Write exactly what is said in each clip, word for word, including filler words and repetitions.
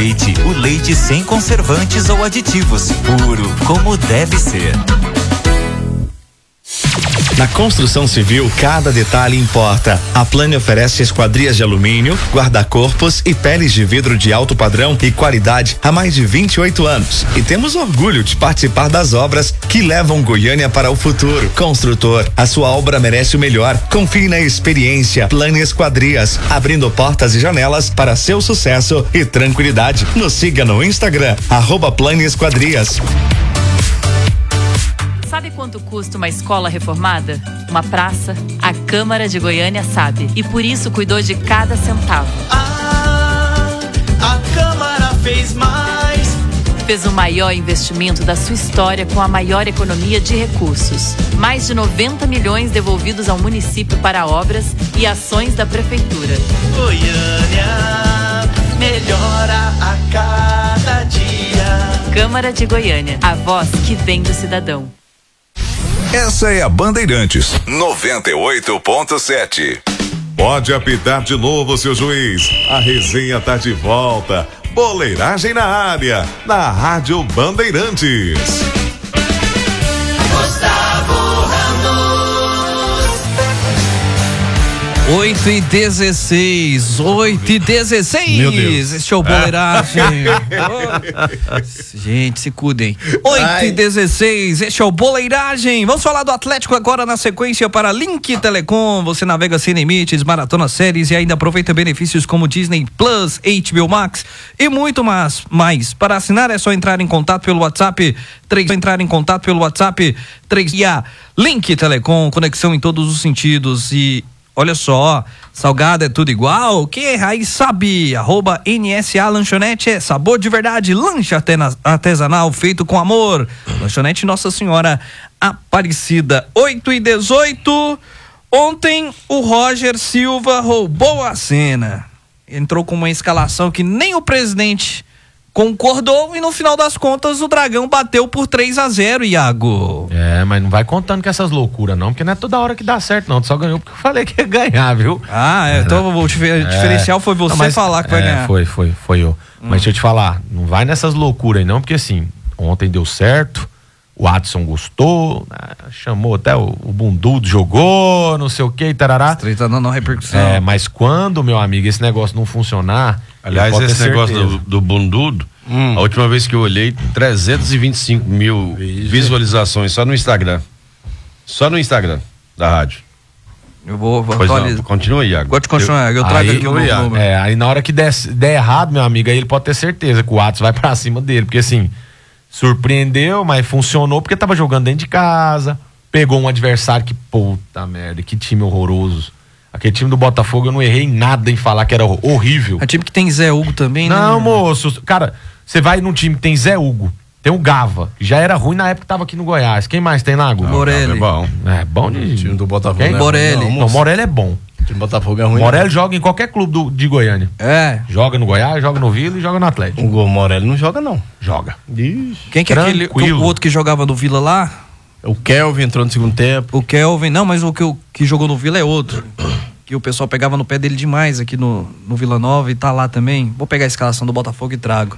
Leite, o leite sem conservantes ou aditivos, puro, como deve ser. Na construção civil, cada detalhe importa. A Plane oferece esquadrias de alumínio, guarda-corpos e peles de vidro de alto padrão e qualidade há mais de vinte e oito anos. E temos orgulho de participar das obras que levam Goiânia para o futuro. Construtor, a sua obra merece o melhor. Confie na experiência Plane Esquadrias, abrindo portas e janelas para seu sucesso e tranquilidade. Nos siga no Instagram, arroba Plane Esquadrias. Sabe quanto custa uma escola reformada? Uma praça? A Câmara de Goiânia sabe. E por isso cuidou de cada centavo. Ah, a Câmara fez mais. Fez o maior investimento da sua história com a maior economia de recursos. Mais de noventa milhões devolvidos ao município para obras e ações da prefeitura. Goiânia melhora a cada dia. Câmara de Goiânia, a voz que vem do cidadão. Essa é a Bandeirantes noventa e oito ponto sete. Pode apitar de novo, seu juiz. A resenha tá de volta. Boleiragem na área, na Rádio Bandeirantes. Gustavo Ramos. oito e dezesseis, oito e dezesseis. Meu Deus. Este é o Boleiragem. Gente, se cuidem. oito e dezesseis, este é o Boleiragem. Vamos falar do Atlético agora na sequência para Link Telecom. Você navega sem limites, maratona séries e ainda aproveita benefícios como Disney Plus, H B O Max e muito mais. mais. Para assinar é só entrar em contato pelo WhatsApp três, entrar em contato pelo WhatsApp três e a Link Telecom, conexão em todos os sentidos. E olha só, salgado é tudo igual? Quem aí sabe? Arroba N S A Lanchonete é sabor de verdade, lanche artesanal feito com amor. Lanchonete Nossa Senhora Aparecida. oito e dezoito. Ontem o Roger Silva roubou a cena. Entrou com uma escalação que nem o presidente concordou e no final das contas o Dragão bateu por três a zero, Iago. É, mas não vai contando com essas loucuras não, porque não é toda hora que dá certo não, tu só ganhou porque eu falei que ia ganhar, viu? Ah, é, então o difer- diferencial foi você não, mas, falar que vai é, ganhar. Foi, foi, foi eu. Hum. Mas deixa eu te falar, não vai nessas loucuras aí não, porque assim, ontem deu certo, o Adson gostou, né, chamou até o, o Bundudo, jogou, não sei o que, tarará. Treta não, não repercussão. É, mas quando, meu amigo, esse negócio não funcionar... Aliás, esse negócio do, do Bundudo, hum. a última vez que eu olhei, trezentos e vinte e cinco mil Isso. visualizações só no Instagram. Só no Instagram da rádio. Eu vou... vou pois não, continua, Iago. Pode continuar, eu, eu trago aí, aqui o número. É, aí na hora que der, der errado, meu amigo, aí ele pode ter certeza que o Adson vai pra cima dele, porque assim, surpreendeu, mas funcionou porque tava jogando dentro de casa, pegou um adversário que, puta merda, que time horroroso. Aquele time do Botafogo, eu não errei nada em falar que era horrível. É time que tem Zé Hugo também, né? Não, moço. Cara, você vai num time que tem Zé Hugo, tem o Gava, que já era ruim na época que tava aqui no Goiás. Quem mais tem lá, Hugo? Morelli. É bom. É bom de... O time do Botafogo. Quem? Não, Morelli. Não, não, Morelli é bom. O time do Botafogo é ruim. Morelli joga em qualquer clube do, de Goiânia. É. Joga no Goiás, joga no Vila e joga no Atlético. O Morelli não joga, não. Joga. Ixi. Quem que é aquele, o outro que jogava no Vila lá? O Kelvin entrou no segundo tempo. O Kelvin, não, mas o que, o, que jogou no Vila é outro. Que o pessoal pegava no pé dele demais aqui no, no Vila Nova e tá lá também. Vou pegar a escalação do Botafogo e trago.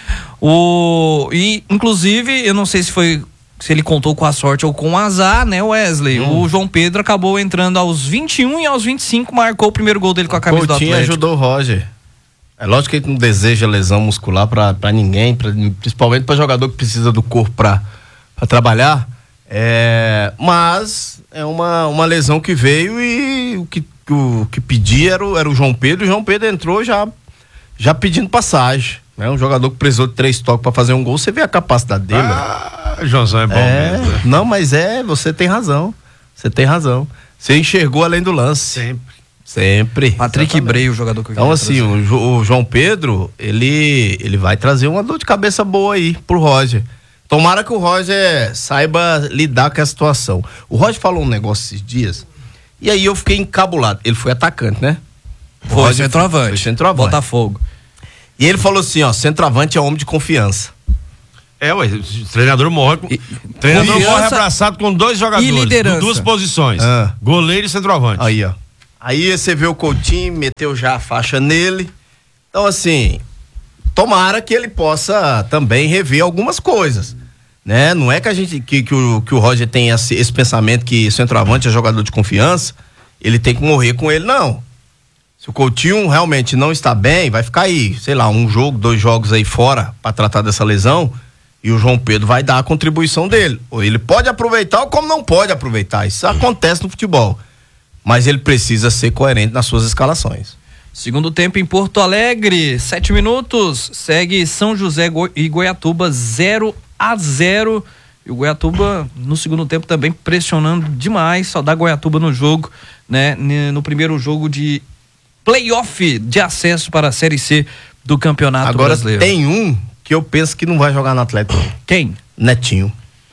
O, e, inclusive, eu não sei se foi se ele contou com a sorte ou com o azar, né, Wesley? Hum. O João Pedro acabou entrando aos vinte e um e aos vinte e cinco marcou o primeiro gol dele com a camisa do Atlético. Ajudou o Roger. É lógico que ele não deseja lesão muscular pra, pra ninguém, pra, principalmente pra jogador que precisa do corpo pra, pra trabalhar. É, mas é uma, uma lesão que veio e o que, o, que pedia era o, era o João Pedro. O João Pedro entrou já, já pedindo passagem. É um jogador que precisou de três toques para fazer um gol. Você vê a capacidade dele. Ah, Joãozão é bom é, mesmo. Né? Não, mas é, você tem razão. Você tem razão. Você enxergou além do lance. Sempre. Sempre. Patrick Brey, o jogador que eu Então, assim, o, o João Pedro, ele, ele vai trazer uma dor de cabeça boa aí pro Roger. Tomara que o Roger saiba lidar com a situação. O Roger falou um negócio esses dias, e aí eu fiquei encabulado. Ele foi atacante, né? Foi centroavante. Foi centroavante. Botafogo. E ele falou assim, ó, centroavante é homem de confiança. É, ué, o treinador morre com... E, treinador morre abraçado com dois jogadores, e liderança. duas posições, ah. goleiro e centroavante. Aí, ó. Aí você vê o Coutinho, meteu já a faixa nele. Então, assim, tomara que ele possa também rever algumas coisas, né? Não é que a gente que, que, o, que o Roger tem esse, esse pensamento que centroavante é jogador de confiança, ele tem que morrer com ele, não. Se o Coutinho realmente não está bem, vai ficar aí, sei lá, um jogo, dois jogos aí fora para tratar dessa lesão, e o João Pedro vai dar a contribuição dele. Ou ele pode aproveitar ou como não pode aproveitar. Isso acontece no futebol. Mas ele precisa ser coerente nas suas escalações. Segundo tempo em Porto Alegre, sete minutos, segue São José e Goiatuba zero a zero. E o Goiatuba no segundo tempo também pressionando demais, só dá Goiatuba no jogo, né? No primeiro jogo de playoff de acesso para a Série C do Campeonato Agora, Brasileiro. Tem um que eu penso que não vai jogar no Atlético. Quem? Netinho.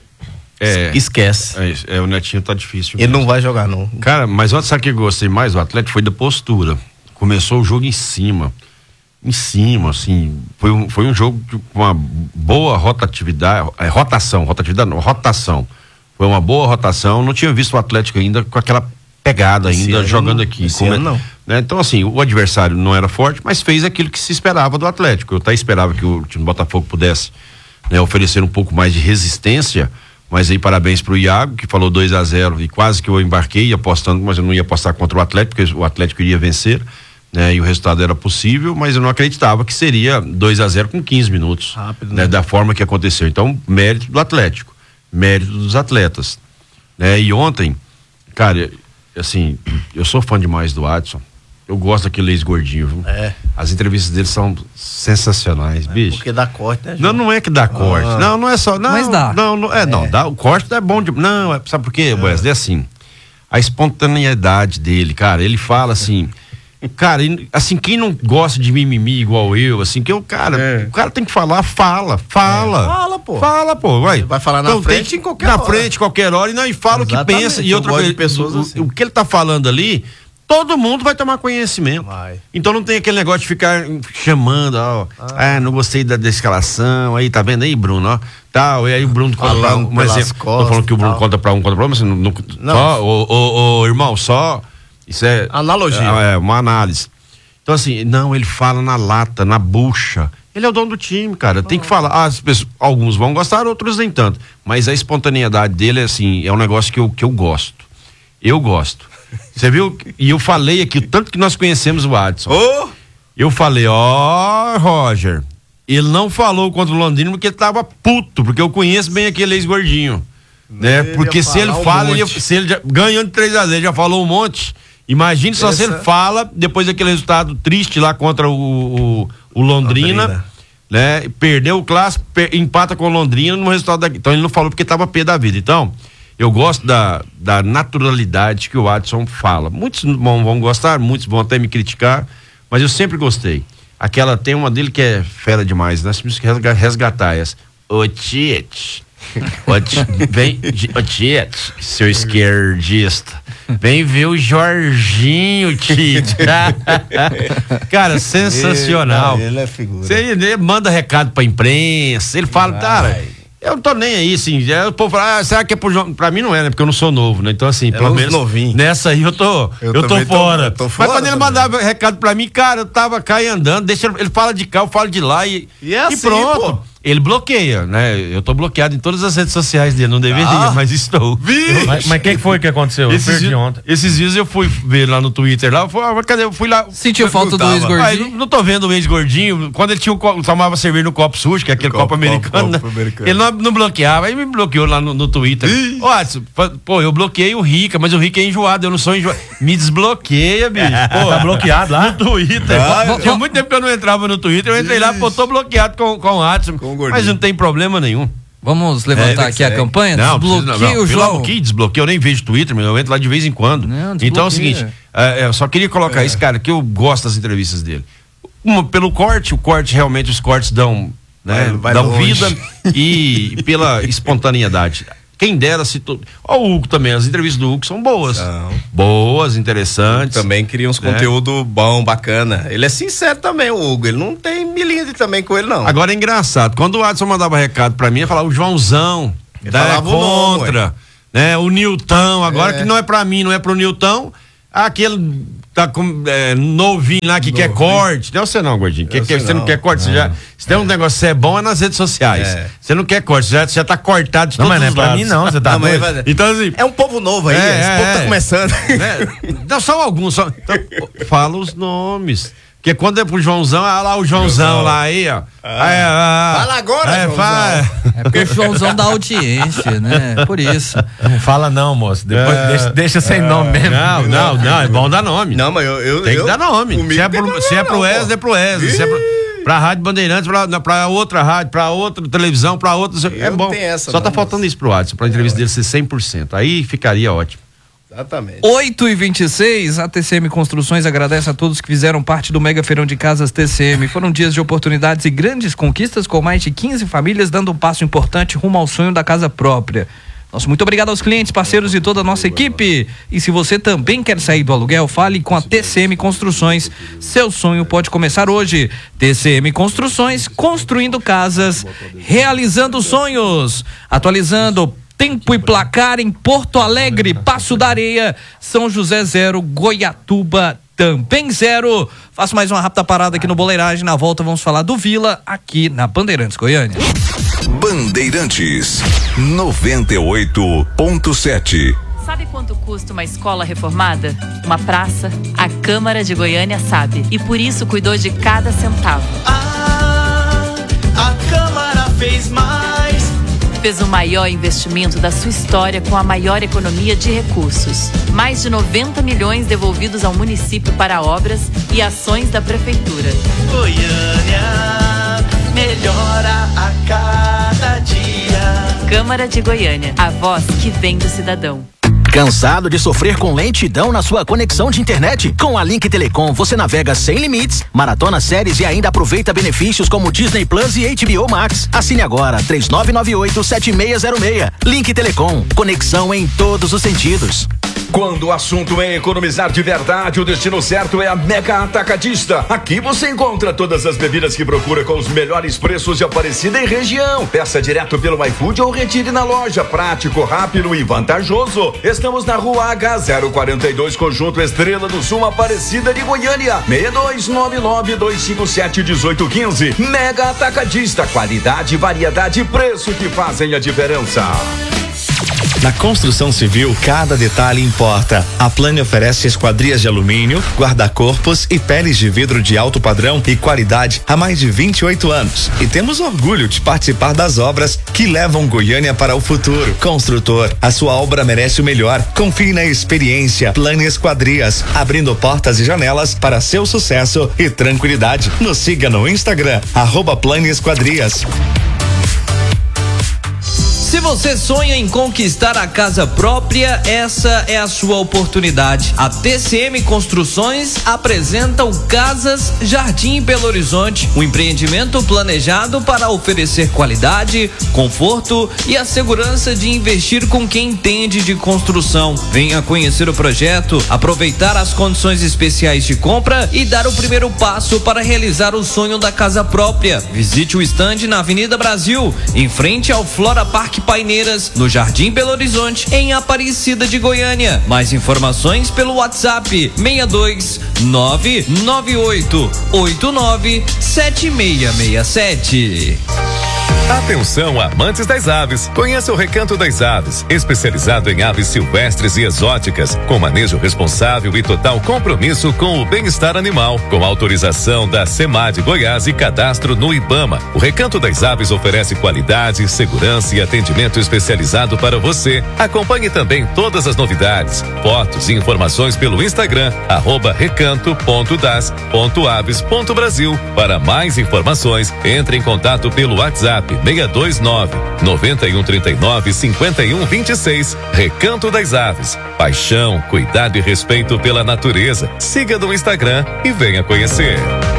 É, Esquece. É, é, o Netinho tá difícil. Ele não vai jogar, não. Cara, mas ontem, sabe o que eu gostei mais do Atlético? Foi da postura. Começou o jogo em cima. Em cima, assim. Foi um, foi um jogo com uma boa rotatividade. É, rotação, rotatividade não, rotação. Foi uma boa rotação. Não tinha visto o Atlético ainda com aquela pegada Esse ainda ano jogando não, aqui. esse Como, ano não. Né? Então, assim, o adversário não era forte, mas fez aquilo que se esperava do Atlético. Eu até esperava que o time do Botafogo pudesse, né, oferecer um pouco mais de resistência, mas aí parabéns pro Iago, que falou dois a zero e quase que eu embarquei apostando, mas eu não ia apostar contra o Atlético, porque o Atlético iria vencer, né, e o resultado era possível, mas eu não acreditava que seria dois a zero com quinze minutos. Rápido, né, né? Da forma que aconteceu. Então, mérito do Atlético, mérito dos atletas, né? E ontem, cara, assim, eu sou fã demais do Adson. Eu gosto daquele ex-gordinho, viu? É. As entrevistas dele são sensacionais, é, bicho. Porque dá corte, né, João? Não, não é que dá corte. Ah. Não, não é só. Não, Mas dá. Não, não é, é. não. Dá, o corte é bom de. Não, é, sabe por quê, é. Wesley? É assim. A espontaneidade dele, cara, ele fala assim. Cara, assim, quem não gosta de mimimi igual eu, assim, que o cara, é. o cara tem que falar, fala, fala. É. Fala, pô. Fala, pô, vai. Vai falar na então, frente tem, em qualquer na hora. Na frente, qualquer hora, e não, e fala Exatamente. O que pensa. E outra coisa, pessoas o, assim. o que ele tá falando ali, todo mundo vai tomar conhecimento. Vai. Então não tem aquele negócio de ficar chamando, ó, ah, ah não gostei da, da escalação, aí tá vendo aí, Bruno, ó, tal, e aí o Bruno conta pra um, mas eu, tô falando que o Bruno tal. conta pra um, conta pra um, mas não, não, não. Só, ô, ô, ô, irmão, só, isso é... Analogia. É, é, uma análise. Então assim, não, ele fala na lata, na bucha, ele é o dono do time, cara, tem que falar, as pessoas, alguns vão gostar, outros nem tanto, mas a espontaneidade dele, assim, é um negócio que eu, que eu gosto, eu gosto. Você viu? E eu falei aqui, tanto que nós conhecemos o Adson. Oh. Eu falei, ó, oh, Roger, ele não falou contra o Londrina porque ele tava puto, porque eu conheço bem aquele ex-gordinho, né? Porque se ele um fala, ele, se ele já, ganhando três a zero, já falou um monte. Imagine só Essa... se ele fala depois daquele resultado triste lá contra o, o, o Londrina, Londrina, né? Perdeu o clássico, per, empata com o Londrina no resultado daqui. Então ele não falou porque tava pé da vida. Então, eu gosto da, da naturalidade que o Adson fala. Muitos vão, vão gostar, muitos vão até me criticar, mas eu sempre gostei. Aquela, tem uma dele que é fera demais, nós temos que resgatar essa. Ô Tite, vem, ô Tite, seu esquerdista, vem ver o Jorginho, Tite. Cara, sensacional. Ele, ele é figura. Você, ele manda recado pra imprensa, ele fala, Vai. cara... Eu não tô nem aí, assim, o povo fala, ah, será que é pro João? Pra mim não é, né? Porque eu não sou novo, né? Então, assim, é pelo menos novinho. Nessa aí eu tô, eu, eu tô, fora. Tô, tô fora. Mas quando ele mandava recado pra mim, cara, eu tava cá e andando, deixa ele, ele fala de cá, eu falo de lá e, e, é assim, e pronto. Pô. Ele bloqueia, né? Eu tô bloqueado em todas as redes sociais dele, não deveria, ah, mas estou. Eu, mas o que, que foi que aconteceu? Esses, eu perdi ontem. Esses dias eu fui ver lá no Twitter, lá, eu fui, ah, cadê? Eu fui lá. Sentiu falta do ex-gordinho? Ah, não, não tô vendo o ex-gordinho. Quando ele tinha um, tomava cerveja no copo sujo, que é aquele copo, copo americano, copo, copo americano. Ele não, não bloqueava, aí me bloqueou lá no, no Twitter. Ó, pô, eu bloqueei o Rica, mas o Rica é enjoado, eu não sou enjoado. Me desbloqueia, bicho. Pô, tá bloqueado lá? No Twitter. Ah, Tinha muito tempo que eu não entrava no Twitter, eu entrei lá, pô, tô bloqueado com, com o Adson. Mas não tem problema nenhum. Vamos levantar é, aqui é. a campanha? Não, desbloqueia não, o João. Que desbloqueia, eu nem vejo Twitter, eu entro lá de vez em quando. Não, então é o seguinte, é, eu só queria colocar é. isso, cara, que eu gosto das entrevistas dele. Uma, pelo corte, o corte realmente, os cortes dão, né, vai, vai dão longe. vida e pela espontaneidade. Quem dera se todo. Ó, o Hugo também, as entrevistas do Hugo são boas. Não. Boas, interessantes. Também cria uns né? conteúdo bom, bacana. Ele é sincero também, o Hugo. Ele não tem milindre também com ele, não. Agora é engraçado. Quando o Adson mandava recado pra mim, ele falava o Joãozão. Ele falava contra. O nome, né? O Nilton. Agora é. que não é pra mim, não é pro Nilton. Aquele tá com, é, novinho lá que novinho. Quer corte. Não, você não, gordinho. Que, que, você não, não quer corte. Você, já, se tem um negócio que é bom é nas redes sociais. É. Você não quer corte, você já, já tá cortado de não, todos os lados. Não, mas não é pra mim não, você tá não, mas, então, assim, é um povo novo aí, é, esse é, povo tá começando. É, não, só alguns. Só, então, fala os nomes. Porque quando é pro Joãozão, olha lá o Joãozão, Joãozão. lá aí, ó. Ah, aí, ah, fala agora, é, Joãozão. Fala. É porque o Joãozão dá audiência, né? Por isso. Não fala não, moço. Depois é, deixa, deixa sem é, nome mesmo. Não, não, não, é bom dar nome. Não, mas eu... eu tem que eu, dar nome. Se é, pro, se é pro Wesley, é pro Wesley. Se é pro, pra Rádio Bandeirantes, pra, pra outra rádio, pra outra televisão, pra outra... Eu é bom. Essa, Só não, tá faltando isso pro Watson, pra entrevista dele ser cem por cento. Aí ficaria ótimo. Exatamente. oito e vinte e seis, a T C M Construções agradece a todos que fizeram parte do Mega Feirão de Casas T C M. Foram dias de oportunidades e grandes conquistas, com mais de quinze famílias dando um passo importante rumo ao sonho da casa própria. Nosso muito obrigado aos clientes, parceiros e toda a nossa equipe. E se você também quer sair do aluguel, fale com a T C M Construções. Seu sonho pode começar hoje. T C M Construções, construindo casas, realizando sonhos. Atualizando tempo e placar em Porto Alegre, Passo da Areia, São José zero, Goiatuba também zero. Faço mais uma rápida parada aqui no Boleiragem. Na volta vamos falar do Vila aqui na Bandeirantes Goiânia. Bandeirantes noventa e oito ponto sete. Sabe quanto custa uma escola reformada? Uma praça? A Câmara de Goiânia sabe. E por isso cuidou de cada centavo. Ah, a Câmara fez mais. Fez o maior investimento da sua história com a maior economia de recursos. Mais de noventa milhões devolvidos ao município para obras e ações da prefeitura. Goiânia melhora a cada dia. Câmara de Goiânia, a voz que vem do cidadão. Cansado de sofrer com lentidão na sua conexão de internet? Com a Link Telecom você navega sem limites, maratona séries e ainda aproveita benefícios como Disney Plus e H B O Max. Assine agora três nove nove oito sete seis zero seis. Link Telecom, conexão em todos os sentidos. Quando o assunto é economizar de verdade, o destino certo é a Mega Atacadista. Aqui você encontra todas as bebidas que procura com os melhores preços de Aparecida e região. Peça direto pelo iFood ou retire na loja. Prático, rápido e vantajoso. Estamos na rua H zero quarenta e dois, Conjunto Estrela do Sul, Aparecida de Goiânia. seis dois nove nove dois cinco sete um oito um cinco. Mega Atacadista, qualidade, variedade e preço que fazem a diferença. Na construção civil, cada detalhe importa. A Plane oferece esquadrias de alumínio, guarda-corpos e peles de vidro de alto padrão e qualidade há mais de vinte e oito anos. E temos orgulho de participar das obras que levam Goiânia para o futuro. Construtor, a sua obra merece o melhor. Confie na experiência Plane Esquadrias, abrindo portas e janelas para seu sucesso e tranquilidade. Nos siga no Instagram, arroba Plane Esquadrias. Se você sonha em conquistar a casa própria, essa é a sua oportunidade. A T C M Construções apresenta o Casas Jardim Belo Horizonte, um empreendimento planejado para oferecer qualidade, conforto e a segurança de investir com quem entende de construção. Venha conhecer o projeto, aproveitar as condições especiais de compra e dar o primeiro passo para realizar o sonho da casa própria. Visite o estande na Avenida Brasil, em frente ao Flora Park Paineiras, no Jardim Belo Horizonte, em Aparecida de Goiânia. Mais informações pelo WhatsApp seis dois nove nove oito oito nove sete seis seis sete. Atenção, amantes das aves. Conheça o Recanto das Aves, especializado em aves silvestres e exóticas, com manejo responsável e total compromisso com o bem-estar animal, com autorização da SEMAD Goiás e cadastro no IBAMA. O Recanto das Aves oferece qualidade, segurança e atendimento especializado para você. Acompanhe também todas as novidades, fotos e informações pelo Instagram, arroba recanto ponto das ponto aves ponto brasil. Para mais informações, entre em contato pelo WhatsApp seis dois nove nove um três nove cinco um dois seis. Recanto das Aves. Paixão, cuidado e respeito pela natureza. Siga no Instagram e venha conhecer.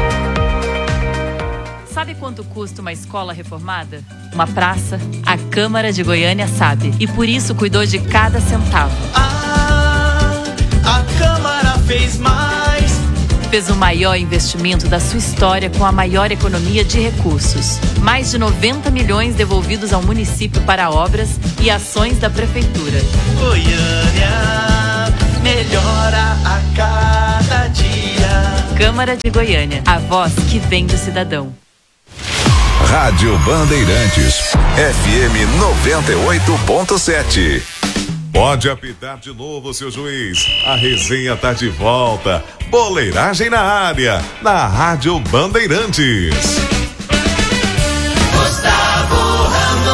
Sabe quanto custa uma escola reformada? Uma praça? A Câmara de Goiânia sabe. E por isso cuidou de cada centavo. Ah, a Câmara fez mais. Fez o maior investimento da sua história com a maior economia de recursos. Mais de noventa milhões devolvidos ao município para obras e ações da prefeitura. Goiânia melhora a cada dia. Câmara de Goiânia, a voz que vem do cidadão. Rádio Bandeirantes, F M noventa e oito ponto sete. Pode apitar de novo, seu juiz. A resenha tá de volta. Boleiragem na área, na Rádio Bandeirantes. Gustavo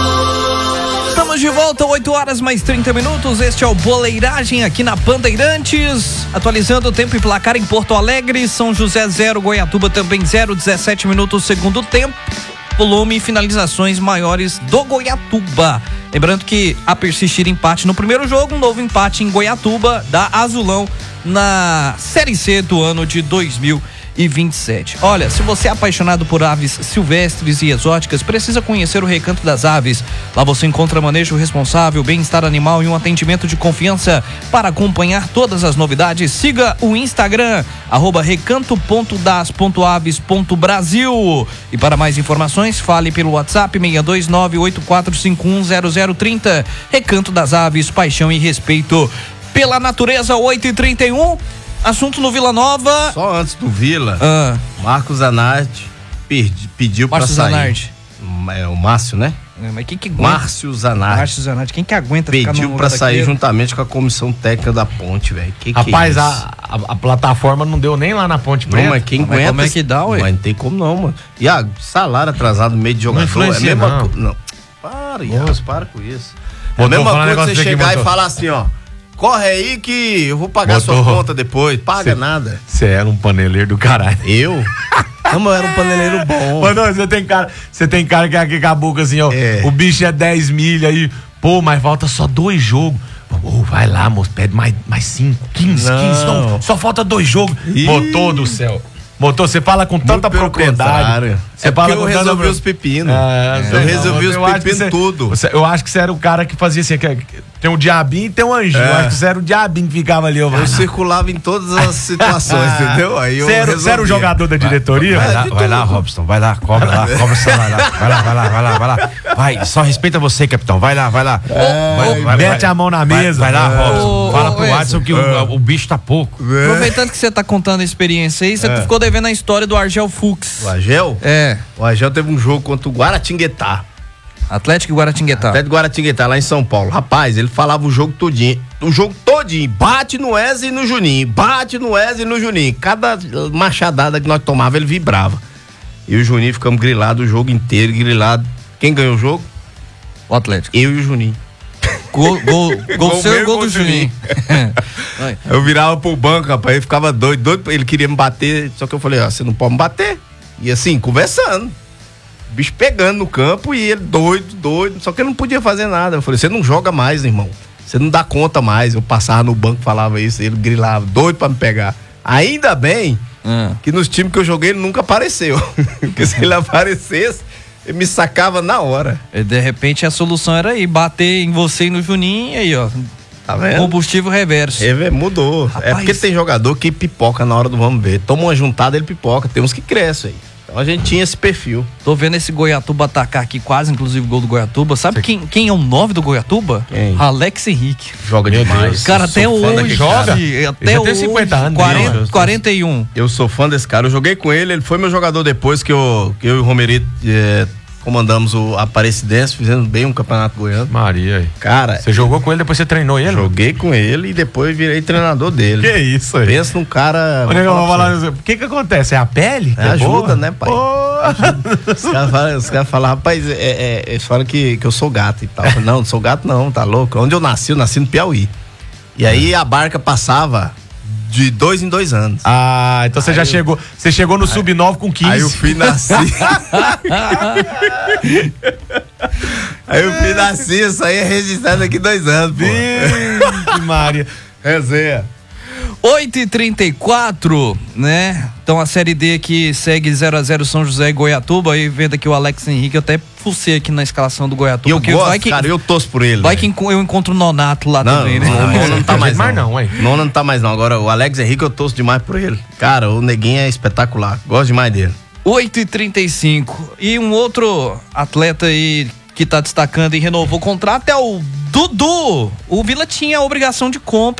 Ramos. Estamos de volta, oito horas mais trinta minutos. Este é o Boleiragem aqui na Bandeirantes. Atualizando o tempo e placar em Porto Alegre. São José zero, Goiatuba também zero, dezessete minutos segundo tempo. Volume e finalizações maiores do Goiatuba. Lembrando que a persistir empate no primeiro jogo, um novo empate em Goiatuba da Azulão na Série C do ano de dois mil e vinte e sete. Olha, se você é apaixonado por aves silvestres e exóticas, precisa conhecer o Recanto das Aves. Lá você encontra manejo responsável, bem-estar animal e um atendimento de confiança. Para acompanhar todas as novidades, siga o Instagram, arroba recanto ponto das ponto aves ponto brasil. E para mais informações, fale pelo WhatsApp seis dois nove oito quatro cinco um zero zero três zero. Recanto das Aves, paixão e respeito pela natureza. Oito e trinta e um. Assunto no Vila Nova. Só antes do Vila, ah. Marcos Zanardi pedi, pediu para sair. Zanardi. É o Márcio, né? É, mas quem que aguenta? Márcio Zanardi. Márcio Zanardi, quem que aguenta pediu ficar no para sair daquele? juntamente com a comissão técnica da Ponte, velho. Que Rapaz, que é a, a, a plataforma não deu nem lá na Ponte Preta. Não, mas quem mas aguenta? como é que dá, ué? Mas não tem como não, mano. Iago, salário atrasado no meio de jogador. Não influencia, é a mesma não. co... não. Para, Iago, para com isso. É a Botou, mesma fala um coisa negócio você aqui, chegar botou. e falar assim, ó. Corre aí que eu vou pagar Botou. sua conta depois. Paga Cê, nada. Você era um paneleiro do caralho. Eu? Não, mas eu era um paneleiro bom. Mas não, você tem cara, você tem cara que é aqui com a boca assim, ó. É. O bicho é dez milha aí. Pô, mas falta só dois jogos. Ô, vai lá, moço, pede mais, mais cinco, quinze, Não. quinze. Não, só falta dois jogos. Ih. Motor do céu. Motor, você fala com tanta pelo propriedade. contrário. Você É fala porque eu com tanta resolvi pro- os pepinos. É, Eu sei resolvi não, os eu acho que pepinos você- tudo. você- eu acho que você era o cara que fazia assim, que, que tem um diabinho e tem um anjinho. É. Eu acho que você era o diabinho que ficava ali. Ó, Eu circulava em todas as situações, entendeu? Aí eu Você era, você era o resolvia. jogador da diretoria? Vai lá, de vai lá, tudo. Robson, vai lá, cobra lá, cobra o salário lá. Vai lá, vai lá, vai lá, vai lá. Vai, só respeita você, capitão. Vai lá, vai lá. Vai, vai, Mete a mão na vai, mesa. Vai lá, Robson. Ô, Fala ô, pro Edson. Watson que o, o bicho tá pouco. Aproveitando que você tá contando a experiência aí, você É. ficou devendo a história do Argel Fux. O Agel? É. O Agel teve um jogo contra o Guaratinguetá. Atlético e Guaratinguetá. Atlético Guaratinguetá, lá em São Paulo. Rapaz, ele falava o jogo todinho. O jogo todinho. Bate no Wesley e no Juninho. Bate no Wesley e no Juninho. Cada machadada que nós tomava, ele vibrava. E o Juninho ficamos grilados o jogo inteiro, grilado. Quem ganhou o jogo? O Atlético. Eu e o Juninho. Gol, gol, gol Gol seu e meu, gol gol do do Juninho. Juninho. Vai. Eu virava pro banco, rapaz, ele ficava doido, doido. Ele queria me bater, só que eu falei, ó, você não pode me bater. E assim, conversando. O bicho pegando no campo e ele doido, doido. Só que ele não podia fazer nada. Eu falei, você não joga mais, irmão. Você não dá conta mais. Eu passava no banco, falava isso, ele grilava, doido pra me pegar. Ainda bem Ah. que nos times que eu joguei ele nunca apareceu. Porque se ele aparecesse, ele me sacava na hora. E de repente a solução era aí, bater em você e no Juninho, e aí, ó. Tá vendo? Combustível reverso. É, mudou. Rapaz. É porque tem jogador que pipoca na hora do vamos ver. Toma uma juntada, ele pipoca. Tem uns que crescem aí. Então a gente tinha esse perfil. Tô vendo esse Goiatuba atacar aqui, quase, inclusive, gol do Goiatuba. Sabe quem, quem é o nove do Goiatuba? Quem? Alex Henrique. Joga Meu demais. Deus. Cara, Eu até sou fã hoje. daquele joga? cara. Ele Até já tem hoje. cinquenta anos, quarenta, né? quarenta e um. Eu sou fã desse cara. Eu joguei com ele. Ele foi meu jogador depois que eu, que eu e o Romerito é, comandamos o Aparecidense. Fizemos bem um campeonato goiano. Maria. Cara, Você jogou com ele, depois você treinou ele? joguei com ele e depois virei treinador dele. Que isso aí? Pensa num cara. Ô, vou negão, falar vou pra falar, você. o que que acontece? É a pele? que É, é ajuda, boa? né, pai? Pô. Os caras falam, os caras falam, rapaz, é, é, eles falam que, que eu sou gato e tal. Eu falei, não, não sou gato não, tá louco? Onde eu nasci, eu nasci no Piauí. E aí a barca passava de dois em dois anos. Ah, então você Aí já eu- chegou, você chegou no sub nove com quinze. Aí eu fui nasci. Aí eu fui nasci, isso aí é registrado aqui dois anos, pô. Vixe, Maria. Resenha. oito e trinta e quatro, né? Então a Série D aqui segue zero a zero São José e Goiatuba. Aí vendo aqui o Alex Henrique, eu até fucei aqui na escalação do Goiatuba. E eu porque gosto, vai que, cara, eu torço por ele. vai né? que enco- eu encontro o Nonato lá Não, também, né? não, não, não tá mais mais não. não, ué. Nona não tá mais não. Agora o Alex Henrique eu torço demais por ele. Cara, o neguinho é espetacular. Gosto demais dele. oito e trinta e cinco. E um outro atleta aí que tá destacando e renovou o contrato é o Dudu. O Vila tinha a obrigação de compra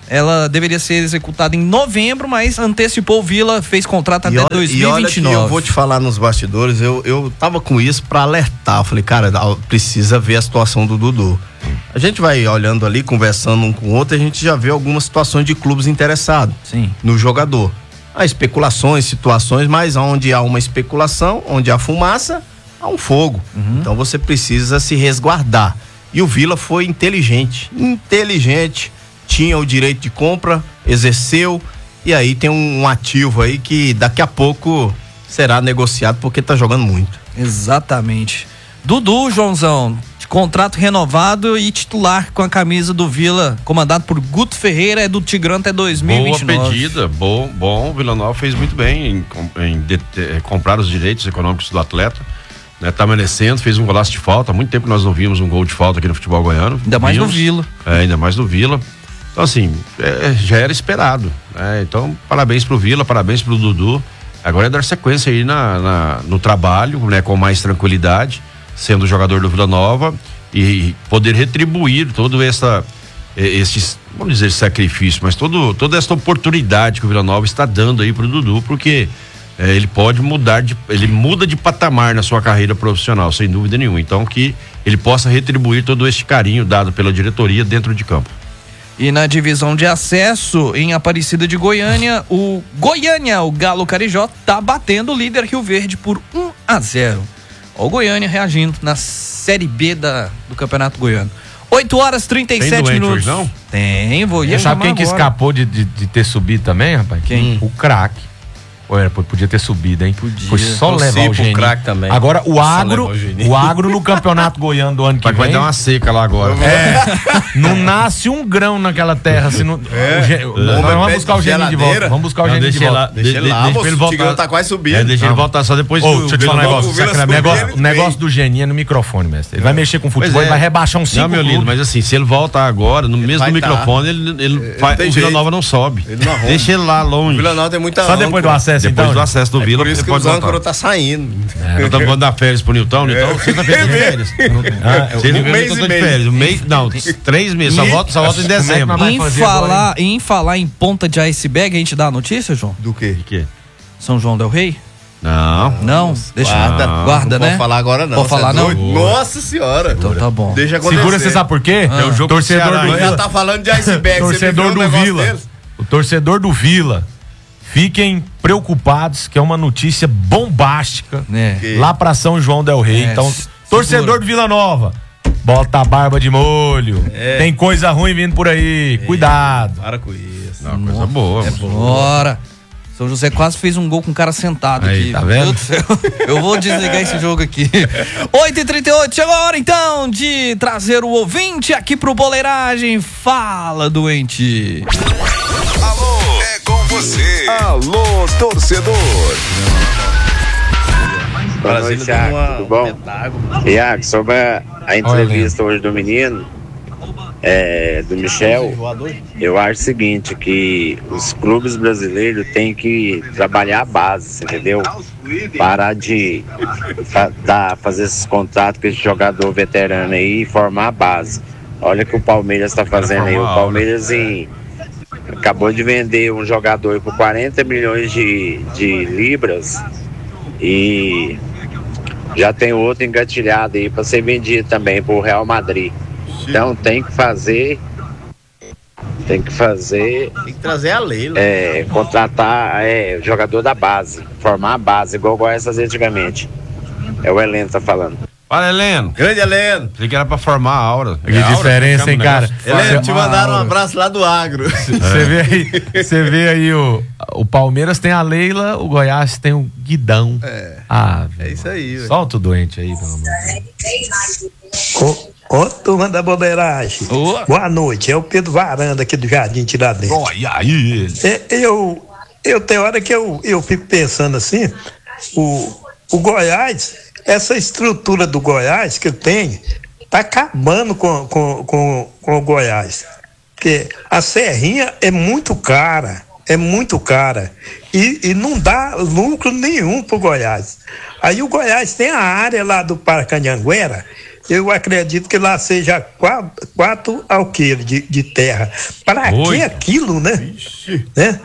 ela deveria ser executada em novembro, mas antecipou o Vila, fez contrato até e olha, dois mil e vinte e nove. E olha que eu vou te falar nos bastidores, eu, eu tava com isso pra alertar, eu falei, cara, precisa ver a situação do Dudu. A gente vai olhando ali, conversando um com o outro, a gente já vê algumas situações de clubes interessados Sim. no jogador. Há especulações, situações, mas onde há uma especulação, onde há fumaça, há um fogo. Uhum. Então você precisa se resguardar. E o Vila foi inteligente, inteligente, tinha o direito de compra, exerceu, e aí tem um, um ativo aí que daqui a pouco será negociado porque tá jogando muito. Exatamente. Dudu, Joãozão, de contrato renovado e titular com a camisa do Vila, comandado por Guto Ferreira, é do Tigrão até dois mil e vinte e nove. Boa pedida, bom, bom, o Vila Nova fez muito bem em, em de, de, comprar os direitos econômicos do atleta. Né, tá merecendo, fez um golaço de falta. Há muito tempo que nós não vimos um gol de falta aqui no futebol goiano. Ainda mais vimos, no Vila. É, ainda mais no Vila. Então, assim, é, já era esperado. Né? Então, parabéns pro Vila, parabéns pro Dudu. Agora é dar sequência aí na, na, no trabalho, né, com mais tranquilidade, sendo jogador do Vila Nova e poder retribuir todo essa, esses, vamos dizer, sacrifício, mas todo, toda essa oportunidade que o Vila Nova está dando aí pro Dudu, porque É, ele pode mudar de, ele muda de patamar na sua carreira profissional, sem dúvida nenhuma. Então que ele possa retribuir todo este carinho dado pela diretoria dentro de campo. E na divisão de acesso, em Aparecida de Goiânia, o Goiânia, o Galo Carijó, tá batendo o líder Rio Verde por um a zero. O Goiânia reagindo na Série B da, do Campeonato Goiano. oito horas e trinta e sete minutos. Hoje, não? Tem, vou ir. Sabe quem que escapou de, de, de ter subido também, rapaz? Quem? Hum. O craque. Ué, podia ter subido, hein? Podia. Foi só Torci levar o pro Geninho. craque também. Agora o Só agro, levar o Geninho. o agro no Campeonato Goiano do ano que Vai, vem. vai dar uma seca lá agora. É, não nasce um grão naquela terra. Se não, É. o Ge- O nós homem vamos pede buscar o Geninho de volta. geladeira. Vamos buscar o Não, Geninho de deixa volta. lá, de- de- Deixa ele lá, deixa moço, ele o voltar. Tigrão tá quase subindo. É, deixa Não. ele voltar só depois Ô, que deixa eu te falar um Vila- negócio. o Vila Sacana, subir, negócio ele o negócio do Geninho é no microfone, mestre. Ele vai mexer com futebol Pois e é. vai rebaixar um cinco Não, meu lindo, clubes. mas assim, se ele voltar agora, no mesmo vai microfone, tá. ele, ele É, faz, tem o Vila jeito. Nova não sobe. Ele não arruma. Deixa ele lá O longe. Vila Nova tem muita Só depois do acesso, Depois então. do acesso do É Vila, por isso ele que pode os voltar. âncoras tá saindo. É, nós estamos falando dar férias pro Newton, Newton, sexta-feira de férias. Ah, Um sexta-feira mês eu tô e de meio. férias. Um mês, não, três meses, só volta, só volta em dezembro. vai Em fazer falar, em falar em ponta de iceberg, a gente dá a notícia, João? Do quê? De quê? São João del Rei? Não. Não, deixa Guarda, não. Guarda, não né? pode falar agora não. Pode cê é falar não? doido? Nossa senhora. Então tá bom. Deixa acontecer. Segura, você sabe por quê? É o jogo torcedor do Ceará, do Nós Vila. já tá falando de iceberg. Torcedor você do viu um negócio Vila. deles? O torcedor do Vila. Fiquem preocupados, que é uma notícia bombástica É. lá pra São João del Rei. É, Então, segura. torcedor do Vila Nova, bota a barba de molho. É. Tem coisa ruim vindo por aí. Cuidado. Para com isso. Não, coisa boa. É bora. São José quase fez um gol com um cara sentado Aí, aqui. tá Meu vendo? Deus do céu. Eu vou desligar esse jogo aqui. oito e trinta e oito, chegou a hora então de trazer o ouvinte aqui pro Boleiragem. Fala, doente. Alô, é com você. Alô, torcedor. Boa noite, Iago. Tudo bom? Iago, sobre a, a entrevista hoje do menino, é, do Michel, eu acho o seguinte, que os clubes brasileiros têm que trabalhar a base, entendeu? Parar de fa dar, fazer esses contratos com esse jogador veterano aí e formar a base. Olha o que o Palmeiras está fazendo aí. O Palmeiras em, acabou de vender um jogador por quarenta milhões de, de libras e já tem outro engatilhado aí para ser vendido também pro Real Madrid. Então tem que fazer, tem que fazer, Tem que trazer a Leila. é, contratar é, jogador da base, formar a base, igual o Goiás fazia antigamente. É o Heleno que tá falando. Fala, Heleno. Grande Heleno. Achei que era pra formar a aura. Que diferença, hein, cara? Heleno, te mandaram um abraço lá do agro. Você vê aí, você vê aí o, o Palmeiras tem a Leila, o Goiás tem o Guidão. É. Ah, É isso aí, velho. solta o doente aí, pelo amor de Deus. Ô, turma da Boleiragem. Boa noite, é o Pedro Varanda aqui do Jardim Tiradentes. Olha aí. É, eu, eu tenho hora que eu, eu fico pensando assim, o, o Goiás, essa estrutura do Goiás que tem, tá acabando com, com, com, com o Goiás. Porque a serrinha é muito cara, é muito cara. E, e não dá lucro nenhum pro Goiás. Aí o Goiás tem a área lá do Paracanhanguera, eu acredito que lá seja quatro, quatro alqueires de, de terra. Para que aquilo, né? né?